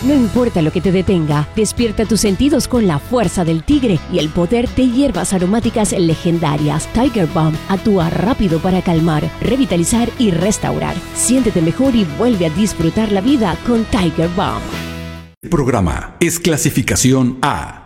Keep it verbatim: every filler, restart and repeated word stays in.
No importa lo que te detenga, despierta tus sentidos con la fuerza del tigre y el poder de hierbas aromáticas legendarias. Tiger Balm actúa rápido para calmar, revitalizar y restaurar. Siéntete mejor y vuelve a disfrutar la vida con Tiger Balm. El programa es clasificación A,